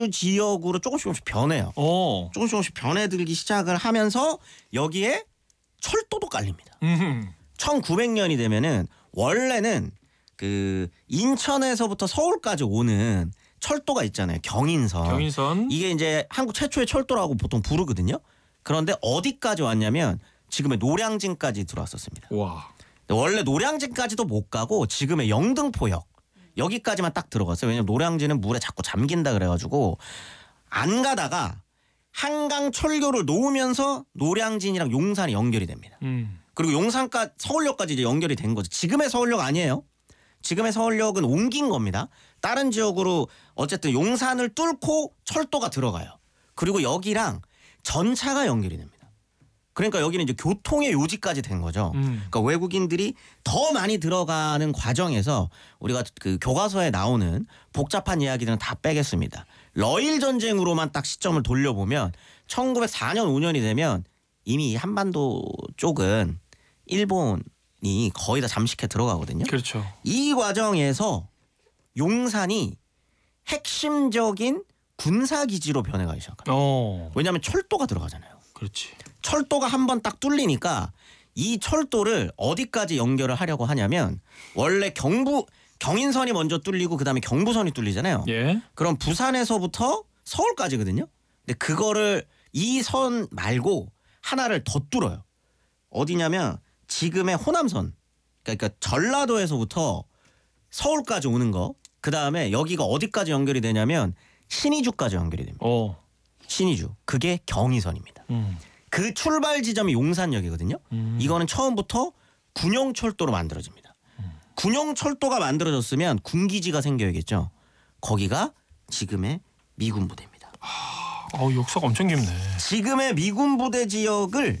지역으로 조금씩 변해요. 조금씩 변해들기 시작을 하면서 여기에 철도도 깔립니다. 1900년이 되면은 원래는 그 인천에서부터 서울까지 오는 철도가 있잖아요. 경인선. 이게 이제 한국 최초의 철도라고 보통 부르거든요. 그런데 어디까지 왔냐면 지금의 노량진까지 들어왔었습니다. 와. 원래 노량진까지도 못 가고 지금의 영등포역 여기까지만 딱 들어갔어요. 왜냐면 노량진은 물에 자꾸 잠긴다 그래가지고 안 가다가 한강 철교를 놓으면서 노량진이랑 용산이 연결이 됩니다. 그리고 용산까지 서울역까지 이제 연결이 된 거죠. 지금의 서울역 아니에요. 지금의 서울역은 옮긴 겁니다. 다른 지역으로 어쨌든 용산을 뚫고 철도가 들어가요. 그리고 여기랑 전차가 연결이 됩니다. 그러니까 여기는 이제 교통의 요지까지 된 거죠. 그러니까 외국인들이 더 많이 들어가는 과정에서 우리가 그 교과서에 나오는 복잡한 이야기들은 다 빼겠습니다. 러일 전쟁으로만 딱 시점을 돌려보면 1904년 5년이 되면 이미 한반도 쪽은 일본이 거의 다 잠식해 들어가거든요. 그렇죠. 이 과정에서 용산이 핵심적인 군사기지로 변해가기 시작합니다. 왜냐하면 철도가 들어가잖아요. 그렇지. 철도가 한번 딱 뚫리니까 이 철도를 어디까지 연결을 하려고 하냐면 원래 경인선이 먼저 뚫리고 그다음에 경부선이 뚫리잖아요. 예. 그럼 부산에서부터 서울까지거든요. 근데 그거를 이 선 말고 하나를 더 뚫어요. 어디냐면 지금의 호남선. 그러니까 전라도에서부터 서울까지 오는 거. 그다음에 여기가 어디까지 연결이 되냐면 신의주까지 연결이 됩니다. 신의주. 그게 경의선입니다. 그 출발 지점이 용산역이거든요. 이거는 처음부터 군용철도로 만들어집니다. 군용철도가 만들어졌으면 군기지가 생겨야겠죠. 거기가 지금의 미군 부대입니다. 역사가 엄청 깊네. 지금의 미군 부대 지역을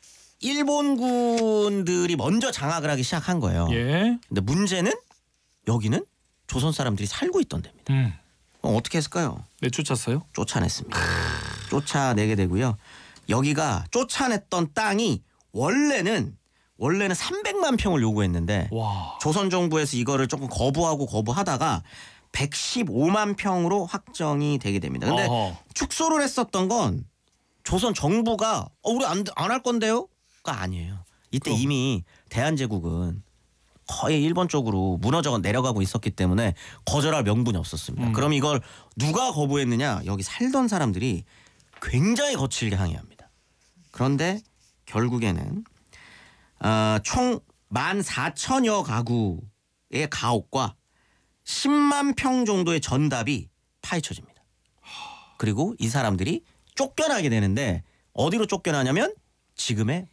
일본군들이 먼저 장악을 하기 시작한 거예요. 예. 근데 문제는 여기는 조선 사람들이 살고 있던 데입니다. 어떻게 했을까요? 내쫓았어요? 쫓아냈습니다. 쫓아내게 되고요. 여기가 쫓아냈던 땅이 원래는 300만 평을 요구했는데 와. 조선 정부에서 이거를 조금 거부하다가 115만 평으로 확정이 되게 됩니다. 근데 축소를 했었던 건 조선 정부가 우리 안 할 건데요가 아니에요. 이때 이미 대한제국은 거의 일본 쪽으로 무너져 내려가고 있었기 때문에 거절할 명분이 없었습니다. 그럼 이걸 누가 거부했느냐? 여기 살던 사람들이 굉장히 거칠게 항의합니다. 그런데 결국에는 총 14,000여 가구의 가옥과 10만 평 정도의 전답이 파헤쳐집니다. 그리고 이 사람들이 쫓겨나게 되는데 어디로 쫓겨나냐면 지금의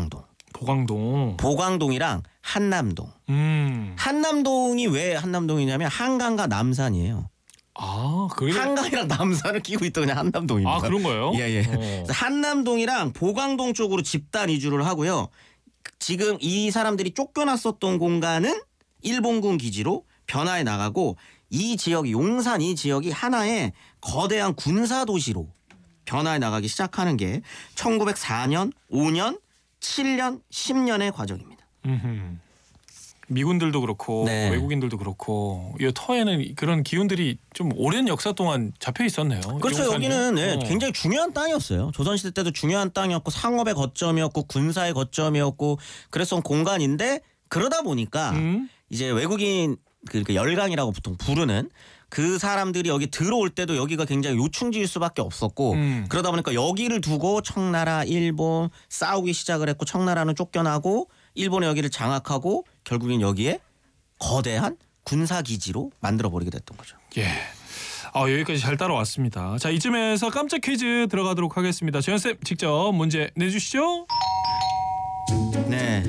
보광동이랑 한남동. 한남동이 왜 한남동이냐면 한강과 남산이에요. 한강이랑 남산을 끼고 있던 그냥 한남동입니다. 그런 거예요? 예. 한남동이랑 보광동 쪽으로 집단 이주를 하고요. 지금 이 사람들이 쫓겨났었던 공간은 일본군 기지로 변화해 나가고 이 지역이 용산 이 지역이 하나의 거대한 군사 도시로 변화해 나가기 시작하는 게 1904년, 5년, 7년, 10년의 과정입니다. 미군들도 그렇고 외국인들도 그렇고 이 터에는 그런 기운들이 좀 오랜 역사 동안 잡혀 있었네요. 그렇죠. 여기는 굉장히 중요한 땅이었어요. 조선시대 때도 중요한 땅이었고 상업의 거점이었고 군사의 거점이었고 그랬던 공간인데 그러다 보니까 이제 외국인 그 열강이라고 보통 부르는 그 사람들이 여기 들어올 때도 여기가 굉장히 요충지일 수밖에 없었고 그러다 보니까 여기를 두고 청나라, 일본 싸우기 시작을 했고 청나라는 쫓겨나고 일본이 여기를 장악하고 결국엔 여기에 거대한 군사기지로 만들어버리게 됐던 거죠. 예. 여기까지 잘 따라왔습니다. 자, 이쯤에서 깜짝 퀴즈 들어가도록 하겠습니다. 재현쌤 직접 문제 내주시죠. 네,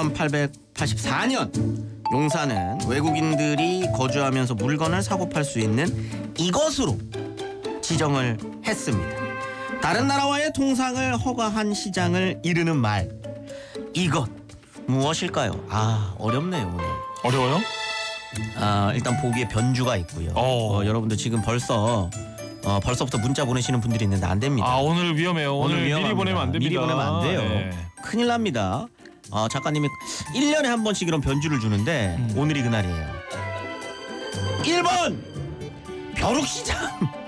1884년 용산은 외국인들이 거주하면서 물건을 사고 팔 수 있는 이것으로 지정을 했습니다. 다른 나라와의 통상을 허가한 시장을 이르는 말. 이것 무엇일까요? 어렵네요 오늘. 어려워요? 일단 보기에 변주가 있고요. 여러분들 지금 벌써부터 문자 보내시는 분들이 있는데 안 됩니다. 오늘 위험해요. 오늘 미리 보내면 안 됩니다. 미리 보내면 안 돼요. 네. 큰일 납니다. 작가님이 1년에 한 번씩 이런 변주를 주는데 오늘이 그날이에요. 1번 벼룩시장.